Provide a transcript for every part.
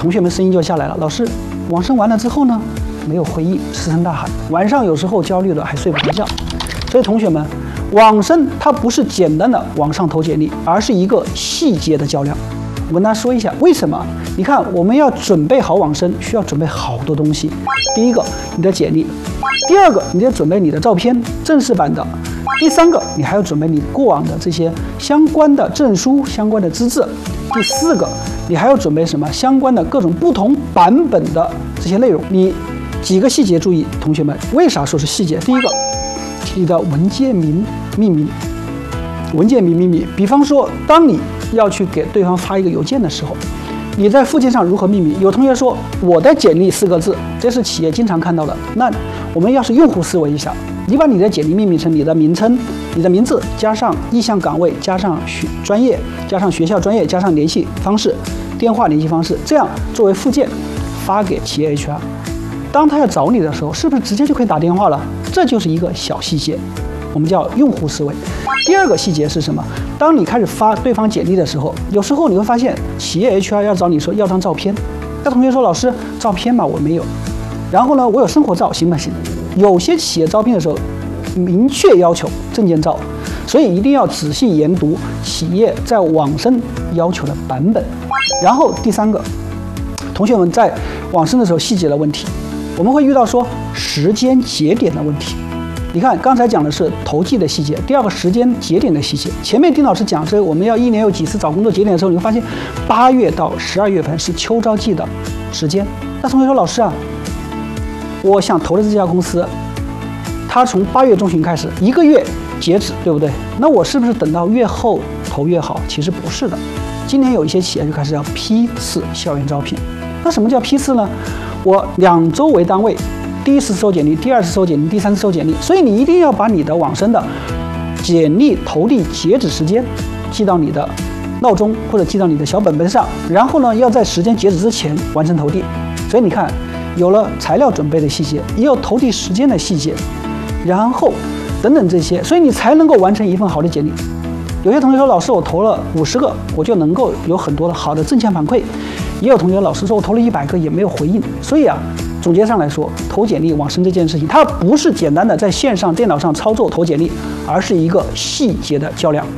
同学们声音就下来了，老师，网申完了之后呢，没有回应，石沉大海，晚上有时候焦虑了还睡不着觉。所以同学们，网申它不是简单的网上投简历，而是一个细节的较量。我跟大家说一下为什么。你看，我们要准备好网申，需要准备好多东西。第一个，你的简历；第二个，你得准备你的照片，正式版的；第三个，你还要准备你过往的这些相关的证书、相关的资质；第四个，你还要准备什么？相关的各种不同版本的这些内容。你几个细节注意，同学们，为啥说是细节？第一个，你的文件名命名，文件名命名。比方说，当你要去给对方发一个邮件的时候，你在附件上如何命名？有同学说我的简历4个字，这是企业经常看到的。那我们要是用户思维一下，你把你的简历命名成你的名称、你的名字加上意向岗位加上专业加上学校专业加上联系方式、电话联系方式，这样作为附件发给企业 HR。当他要找你的时候，是不是直接就可以打电话了？这就是一个小细节，我们叫用户思维。第二个细节是什么？当你开始发对方简历的时候，有时候你会发现企业 HR 要找你说要张照片，那同学说老师，照片嘛我没有，然后呢我有生活照行不行？有些企业招聘的时候明确要求证件照，所以一定要仔细研读企业在网申要求的版本。然后第三个，同学们在网申的时候细节的问题，我们会遇到说时间节点的问题。你看，刚才讲的是投寄的细节，第二个时间节点的细节。前面丁老师讲说我们要1年有几次找工作节点的时候，你会发现8月到12月份是秋招季的时间。那同学说老师啊，我想投的这家公司，它从8月中旬开始1个月截止，对不对？那我是不是等到月后投越好？其实不是的。今年有一些企业就开始要批次校园招聘。那什么叫批次呢？我2周为单位，第一次收简历，第二次收简历，第三次收简历。所以你一定要把你的网申的简历投递截止时间记到你的闹钟或者记到你的小本本上，然后呢要在时间截止之前完成投递。所以你看，有了材料准备的细节，也有投递时间的细节，然后等等这些，所以你才能够完成一份好的简历。有些同学说老师，我投了50个，我就能够有很多的好的正向反馈。也有同学老师说我投了100个也没有回应。所以啊，总结上来说，投简历网申这件事情，它不是简单的在线上电脑上操作投简历，而是一个细节的较量。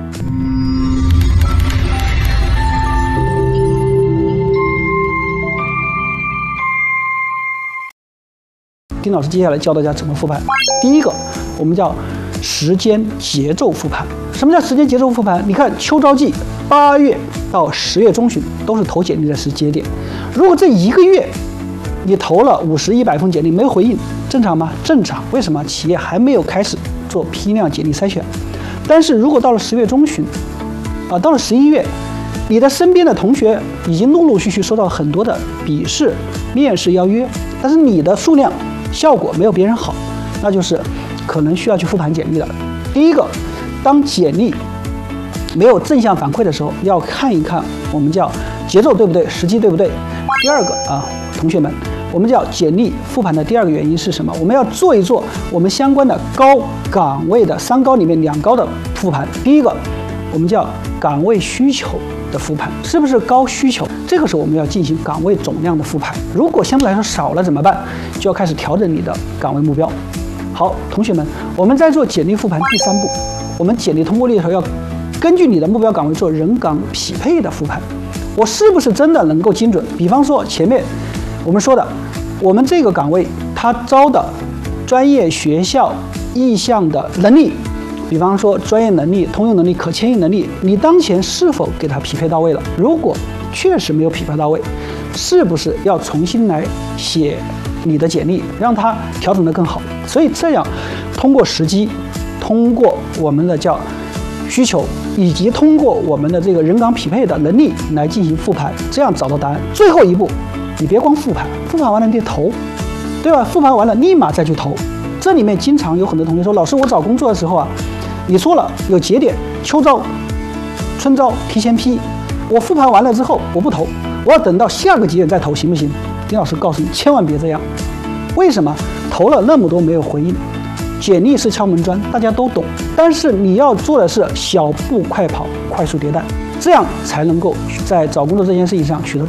丁老师接下来教大家怎么复盘。第一个，我们叫时间节奏复盘。什么叫时间节奏复盘？你看秋招季8月到10月中旬都是投简历的时间点。如果这1个月你投了50、100封简历没有回应，正常吗？正常。为什么？企业还没有开始做批量简历筛选。但是如果到了10月中旬，到了11月，你的身边的同学已经陆陆续续收到很多的笔试、面试邀约，但是你的数量效果没有别人好，那就是可能需要去复盘简历了。第一个，当简历没有正向反馈的时候，要看一看我们叫节奏对不对，时机对不对。第二个同学们，我们叫简历复盘的第二个原因是什么？我们要做一做我们相关的高岗位的3高里面2高的复盘。第一个，我们叫岗位需求的复盘，是不是高需求？这个时候我们要进行岗位总量的复盘。如果相对来说少了怎么办？就要开始调整你的岗位目标。好，同学们，我们在做简历复盘第3步，我们简历通过率的时候要根据你的目标岗位做人岗匹配的复盘。我是不是真的能够精准？比方说前面我们说的，我们这个岗位它招的专业学校意向的能力，比方说专业能力、通用能力、可迁移能力，你当前是否给它匹配到位了？如果确实没有匹配到位，是不是要重新来写你的简历，让它调整得更好？所以这样通过时机，通过我们的叫需求，以及通过我们的这个人岗匹配的能力来进行复盘，这样找到答案。最后一步，你别光复盘，复盘完了你得投，对吧？复盘完了立马再去投。这里面经常有很多同学说，老师，我找工作的时候你说了有节点，秋招、春招提前批，我复盘完了之后我不投，我要等到下个节点再投，行不行？丁老师告诉你，千万别这样。为什么？投了那么多没有回应，简历是敲门砖，大家都懂，但是你要做的是小步快跑，快速迭代，这样才能够在找工作这件事情上取得